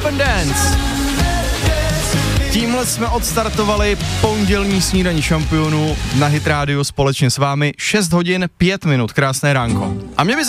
and Dance. Tímhle jsme odstartovali pondělní snídaní šampionů na Hit Radio společně s vámi. 6 hodin 5 minut, krásné ránko. A mě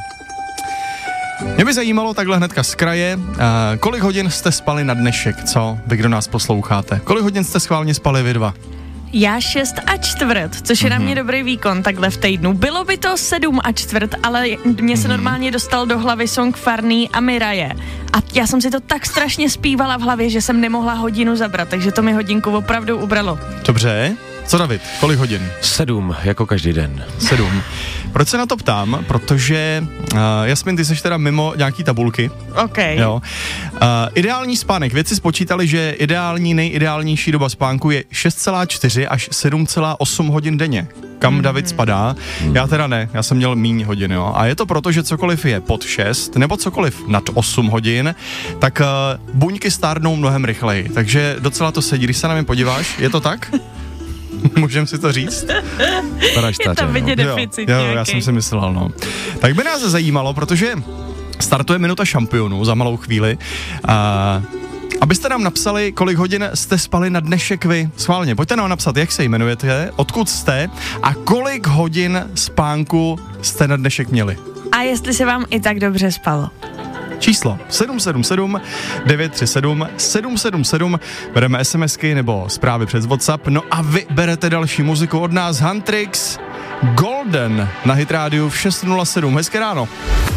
by zajímalo takhle hnedka z kraje, kolik hodin jste spali na dnešek, co? Vy, kdo nás posloucháte. Kolik hodin jste schválně spali vy dva? Já 6,25, což je na mě dobrý výkon takhle v týdnu. Bylo by to 7,25, ale mně se normálně dostal do hlavy song Farný a Miraje. A já jsem si to tak strašně zpívala v hlavě, že jsem nemohla hodinu zabrat, takže to mi hodinku opravdu ubralo. Dobře. Co David, kolik hodin? 7, jako každý den. 7. Proč se na to ptám? Protože, Jasmin, ty seš teda mimo nějaký tabulky. OK. Jo. Ideální spánek. Vědci spočítali, že nejideálnější doba spánku je 6,4 až 7,8 hodin denně. Kam David spadá? Já teda ne, já jsem měl míň hodin, jo. A je to proto, že cokoliv je pod 6, nebo cokoliv nad 8 hodin, tak buňky stárnou mnohem rychleji. Takže docela to sedí, když se na mě podíváš, je to tak? Můžeme si to říct? Je tam vidět deficit jo, já jsem si myslel, no. Tak by nás zajímalo, protože startuje minuta šampionů za malou chvíli. Abyste nám napsali, kolik hodin jste spali na dnešek vy. Schválně, pojďte nám napsat, jak se jmenujete, odkud jste a kolik hodin spánku jste na dnešek měli. A jestli se vám i tak dobře spalo. Číslo 777 937 777, bereme SMSky nebo zprávy přes WhatsApp, no a vy berete další muziku od nás, Huntrix, Golden na Hit Radio v 6:07. Hezké ráno.